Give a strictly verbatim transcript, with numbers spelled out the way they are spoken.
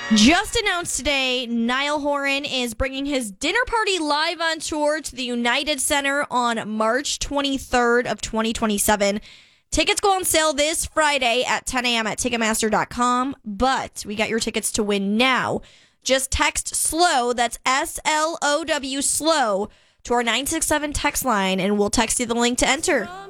Just announced today, Niall Horan is bringing his dinner party live on tour to the United Center on March twenty-third of twenty twenty-seven. Tickets go on sale this Friday at ten a.m. at Ticketmaster dot com, but we got your tickets to win now. Just text SLOW, that's S L O W, SLOW, to our nine six seven text line, and we'll text you the link to enter.